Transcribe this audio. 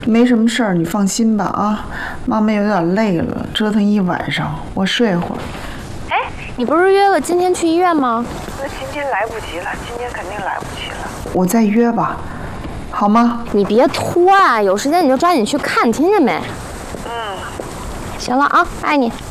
没什么事儿，你放心吧啊。妈妈有点累了，折腾一晚上，我睡会儿。 哎，你不是约了今天去医院吗？ 那今天来不及了，今天肯定来不及了。 我再约吧，好吗？ 你别拖啊，有时间你就抓紧去看，听见没？ 嗯。 行了啊，爱你。